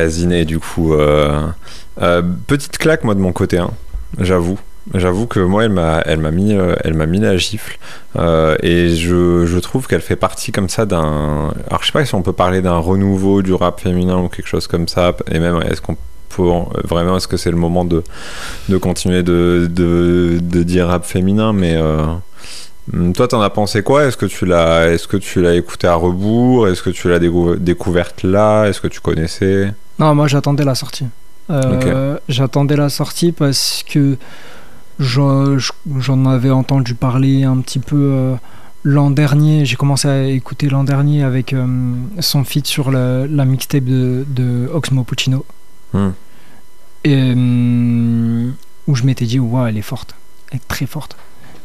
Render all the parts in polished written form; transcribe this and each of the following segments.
Ziné, du coup. Petite claque, moi, de mon côté, hein, j'avoue. J'avoue que moi, elle m'a mis la gifle. Et je trouve qu'elle fait partie comme ça d'un. Alors, je sais pas si on peut parler d'un renouveau du rap féminin ou quelque chose comme ça. Et même, est-ce qu'on peut vraiment, est-ce que c'est le moment de continuer de dire rap féminin? Mais toi, t'en as pensé quoi? Est-ce que tu l'as écouté à rebours? Est-ce que tu l'as découverte là? Est-ce que tu connaissais? Non, moi j'attendais la sortie. Ok. J'attendais la sortie parce que j'en avais entendu parler un petit peu l'an dernier. J'ai commencé à écouter l'an dernier avec son feat sur la mixtape de Oxmo Puccino. Et, où je m'étais dit, ouais, elle est forte. Elle est très forte.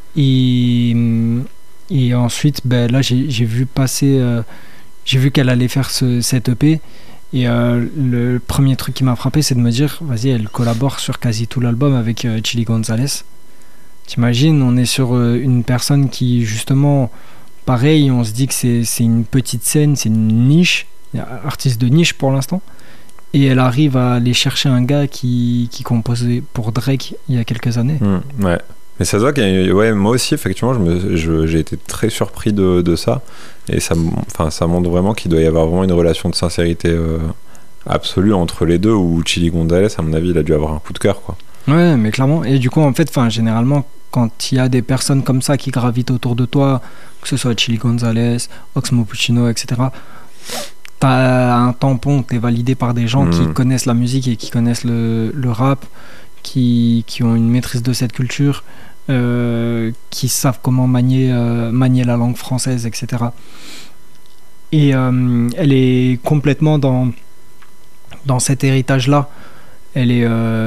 Et ensuite, ben, là, j'ai vu passer. J'ai vu qu'elle allait faire cette EP. Et le premier truc qui m'a frappé, c'est de me dire, vas-y, elle collabore sur quasi tout l'album avec Chili Gonzalez. T'imagines, on est sur une personne qui, justement, pareil, on se dit que c'est une petite scène, c'est une niche, artiste de niche pour l'instant. Et elle arrive à aller chercher un gars qui composait pour Drake il y a quelques années. Ouais. Mais ça se voit ouais, moi aussi, effectivement, j'ai été très surpris de ça. Et ça montre vraiment qu'il doit y avoir vraiment une relation de sincérité absolue entre les deux, où Chili Gonzalez, à mon avis, il a dû avoir un coup de cœur, quoi. Ouais, mais clairement. Et du coup, en fait, généralement, quand il y a des personnes comme ça qui gravitent autour de toi, que ce soit Chili Gonzalez, Oxmo Puccino, etc., t'as un tampon, t'es validé par des gens qui connaissent la musique et qui connaissent le rap, qui ont une maîtrise de cette culture, qui savent comment manier la langue française, etc. Et elle est complètement dans cet héritage-là. Elle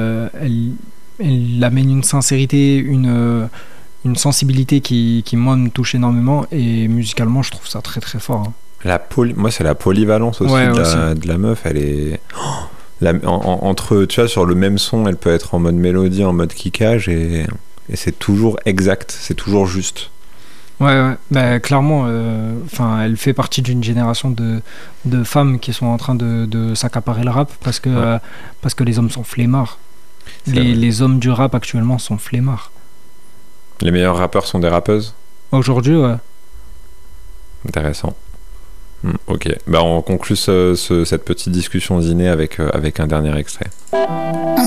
amène une sincérité, une sensibilité qui moi, me touche énormément. Et musicalement, je trouve ça très très fort. Moi, c'est la polyvalence aussi, de la meuf. Elle est... entre, tu vois, sur le même son, elle peut être en mode mélodie, en mode kickage, et c'est toujours exact, c'est toujours juste. Ouais. Bah, clairement, elle fait partie d'une génération de femmes qui sont en train de s'accaparer le rap parce que les hommes sont flemmards. Les hommes du rap actuellement sont flemmards. Les meilleurs rappeurs sont des rappeuses? Aujourd'hui, ouais. Intéressant. Ok, on conclut cette petite discussion dîner avec un dernier extrait.